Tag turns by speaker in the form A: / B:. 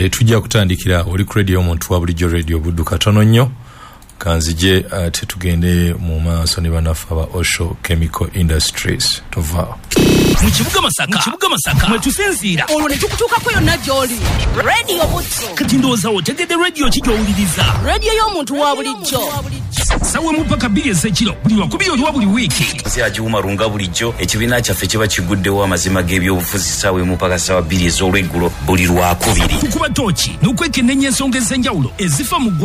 A: tujja kutandikira oli ku radio omuntu wa bulijjo radio buddu katono nnyo kanzije tetugende mu maaso ne banafa ba Osho Chemical Industries tova
B: mu kibuga Masaka mwe tusinzira
C: olwo ne tukutuukako yonna gy'oli radio buddu
B: kati ndowooza otegedde radio ki gy'owuliriza
C: radio y'omuntu wa bulijjo
B: sawe mu paka 2 ez'ekiro buli lwakubiri oli wa buli wiiki
D: nsi agiwuma lunga bulijjo ekibiina kyaffe kiba kiguddewo amazima g'ebyobufuzi sawe mu paka sawa 2 ez'olweggulo buli lwakubiri
B: kukuba tooki n'okwekennenya ensonga ez'enjawulo ezifa mu